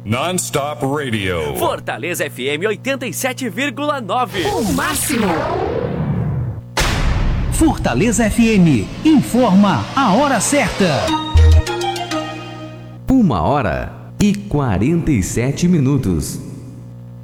Non-Stop Radio. Fortaleza FM 87,9. O máximo. Fortaleza FM informa a hora certa. 1h47.